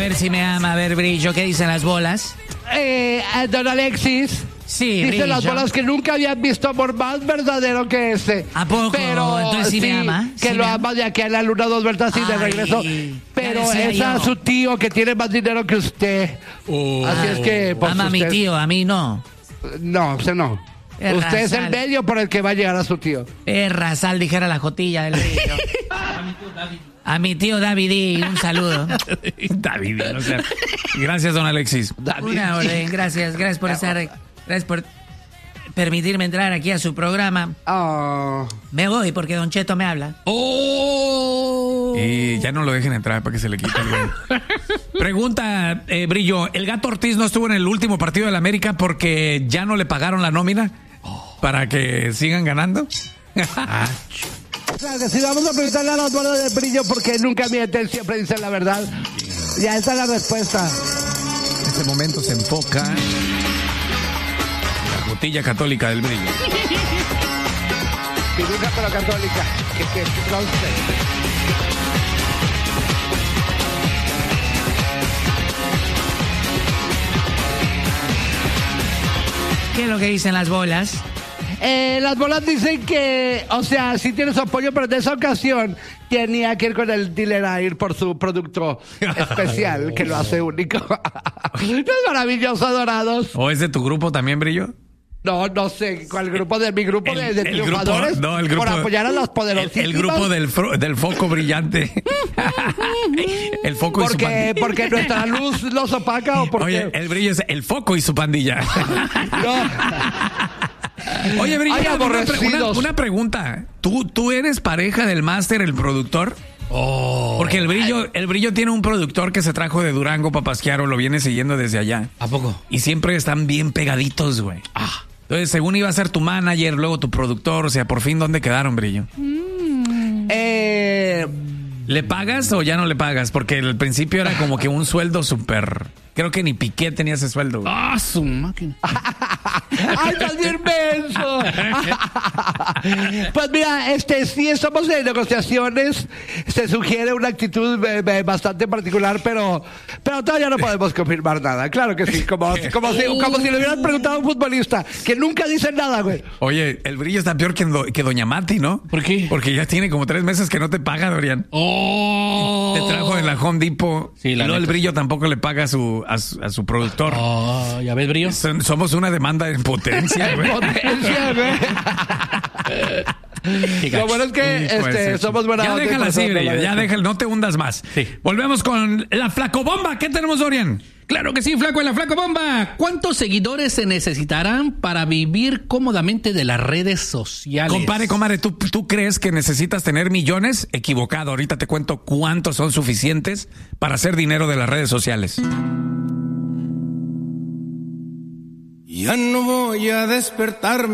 ver si me ama. A ver, Brillo, ¿qué dicen las bolas? Don Alexis. Sí, Dicen las Brillo. bolas que nunca habían visto amor más verdadero que ese. ¿A poco? Pero Entonces sí me ama. Que Sí lo me ama de aquí a la luna 2 vueltas y de Ay, regreso. ya Pero decía es a yo. su tío que tiene más dinero que usted. Así es que... pues, Ama a mi usted- tío, a mí no. No, usted no. Es Usted es el Razal. medio por el que va a llegar a su tío. Sal, dijera la jotilla del Brillo. A mi tío David, un saludo. David, o sea, gracias, don Alexis. Una orden, gracias por estar, gracias por permitirme entrar aquí a su programa. Oh. Me voy porque Don Cheto me habla. Y ya no lo dejen entrar para que se le quite el güey. Pregunta, Brillo, ¿el Gato Ortiz no estuvo en el último partido del América porque ya no le pagaron la nómina para que sigan ganando? Claro que sí, vamos a preguntarle a los bolas de Brillo porque nunca mienten, siempre dicen la verdad. Ya esa es la respuesta. En ese momento se enfoca la botella católica del Brillo. Piruja pero católica. Que conste. ¿Qué es lo que dicen las bolas? Las bolas dicen que, o sea, sí tiene su apoyo, pero en esa ocasión tenía que ir con el dealer a ir por su producto especial, que lo hace único. ¿No es maravilloso, adorados? ¿O es de tu grupo también, Brillo? No sé, ¿cuál grupo? De mi grupo de triunfadores. No, el grupo. Por apoyar a los poderosísimos. El grupo del foco brillante. El foco y su pandilla. Porque nuestra luz los opaca o porque... Oye, el Brillo es el foco y su pandilla. Oye, Brillo, Ay, aborrecidos. una pregunta. ¿Tú eres pareja del máster, el productor? Porque el Brillo tiene un productor que se trajo de Durango, Papasquiaro, lo viene siguiendo desde allá. ¿A poco? Y siempre están bien pegaditos, güey. Entonces, según iba a ser tu manager, luego tu productor, o sea, por fin, ¿dónde quedaron, Brillo? ¿Le pagas o ya no le pagas? Porque al principio era como que un sueldo súper... Creo que ni Piqué tenía ese sueldo, güey. Su máquina. ¡Ay, estás bien menso! Pues mira, sí estamos en negociaciones. Se sugiere una actitud bastante particular, pero todavía no podemos confirmar nada. Claro que sí, como si le hubieran preguntado a un futbolista, que nunca dicen nada, güey. Oye, el Brillo está peor que Doña Mati, ¿no? ¿Por qué? Porque ya tiene como 3 meses que no te paga, Dorian. Te trajo en la Home Depot. Sí, y la luego el neta. Brillo tampoco le paga a su productor. ¿Ya ves, Brillo? Somos una demanda en potencia, güey. Potencia, güey. Lo bueno es que somos buena Ya onda y déjala así, personas, Brillo. la Ya neta. déjala, no te hundas más. Sí. Volvemos con la flacobomba. ¿Qué tenemos, Dorian? Claro que sí, Flaco, en la Flaco Bomba. ¿Cuántos seguidores se necesitarán para vivir cómodamente de las redes sociales? Comadre, ¿tú crees que necesitas tener millones? Equivocado. Ahorita te cuento cuántos son suficientes para hacer dinero de las redes sociales. Ya no voy a despertarme.